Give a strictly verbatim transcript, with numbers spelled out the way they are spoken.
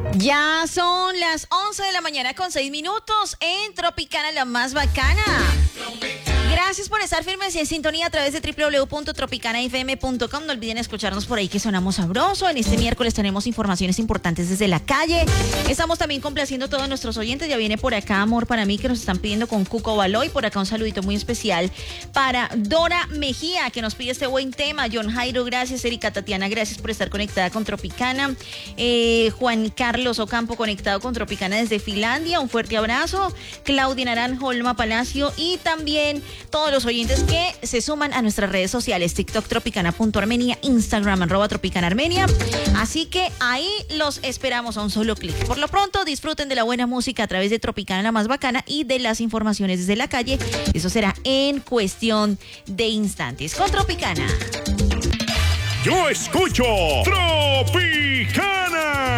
Ya son las once de la mañana con seis minutos en Tropicana, la más bacana. Gracias por estar firmes y en sintonía a través de doble u doble u doble u punto tropicana f m punto com. No olviden escucharnos por ahí que sonamos sabroso. En este miércoles tenemos informaciones importantes desde la calle. Estamos también complaciendo a todos nuestros oyentes. Ya viene por acá Amor para mí, que nos están pidiendo con Cuco Baloy. Por acá un saludito muy especial para Dora Mejía, que nos pide este buen tema. John Jairo, gracias. Erika Tatiana, gracias por estar conectada con Tropicana. Eh, Juan Carlos Ocampo, conectado con Tropicana desde Finlandia. Un fuerte abrazo. Claudia Naranjo, Olma Palacio y también todos los oyentes que se suman a nuestras redes sociales, TikTok Tropicana punto armenia, Instagram arroba Tropicana Armenia. Así que ahí los esperamos a un solo clic. Por lo pronto, disfruten de la buena música a través de Tropicana, la más bacana, y de las informaciones desde la calle. Eso será en cuestión de instantes. Con Tropicana. Yo escucho Tropi.